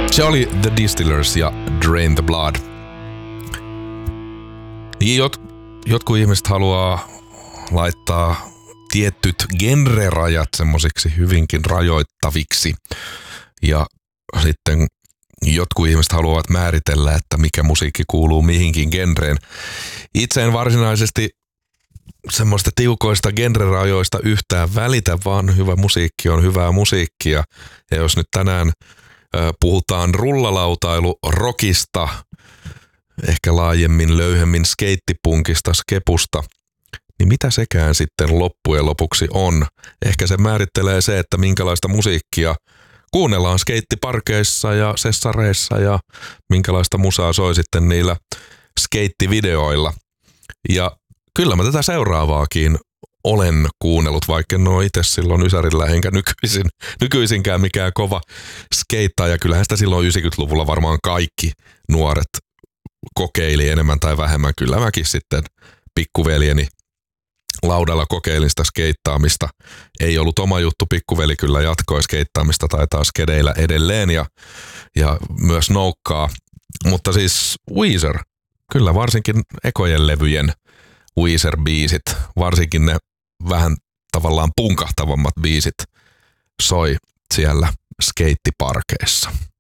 Se oli The Distillers ja Drain the Blood. Jotkut ihmiset haluaa laittaa tietyt genrerajat semmosiksi hyvinkin rajoittaviksi. Ja sitten jotkut ihmiset haluavat määritellä, että mikä musiikki kuuluu mihinkin genreen. Itse en varsinaisesti semmoista tiukoista genrerajoista yhtään välitä, vaan hyvä musiikki on hyvää musiikkia. Ja jos nyt tänään puhutaan rullalautailu-rockista, ehkä laajemmin, löyhemmin skeittipunkista, skepusta, niin mitä sekään sitten loppujen lopuksi on? Ehkä se määrittelee se, että minkälaista musiikkia kuunnellaan skeittiparkeissa ja sessareissa ja minkälaista musaa soi sitten niillä skeittivideoilla. Ja kyllä mä tätä seuraavaakin olen kuunnellut, vaikka en ole itse silloin ysärillä enkä nykyisinkään mikään kova skeittaaja. Kyllähän sitä silloin 90-luvulla varmaan kaikki nuoret kokeili enemmän tai vähemmän. Kyllä mäkin sitten pikkuveljeni laudalla kokeilin sitä skeittaamista. Ei ollut oma juttu, pikkuveli kyllä jatkoi skeittaamista tai taas skedeillä edelleen ja myös noukkaa. Mutta siis Weezer, kyllä varsinkin ekojen levyjen Weezer-biisit, varsinkin ne vähän tavallaan punkahtavammat biisit soi siellä skeittiparkeissa.